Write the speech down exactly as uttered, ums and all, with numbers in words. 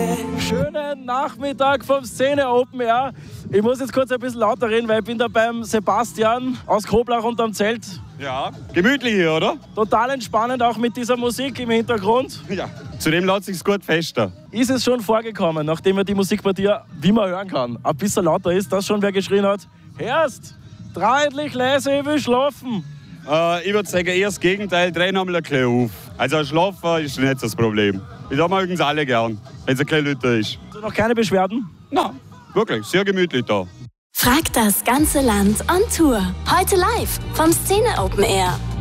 Schönen Nachmittag vom Szene Open Air. Ich muss jetzt kurz ein bisschen lauter reden, weil ich bin da beim Sebastian aus Koblach unterm Zelt. Ja, gemütlich hier, oder? Total entspannend, auch mit dieser Musik im Hintergrund. Ja, zudem lässt sich's gut fester. Ist es schon vorgekommen, nachdem wir die Musik bei dir, wie man hören kann, ein bisschen lauter ist, dass schon wer geschrien hat: Hörst, dreh endlich leise, ich will schlafen. Äh, ich würde sagen, eher das Gegenteil, drehen einmal ein bisschen auf. Also schlafen ist nicht das Problem. Ich sag mal, mögen es alle gern, wenn es ein bisschen lauter ist. Also noch keine Beschwerden? Nein, wirklich, sehr gemütlich da. Frag das ganze Land on Tour. Heute live vom Szene Open Air.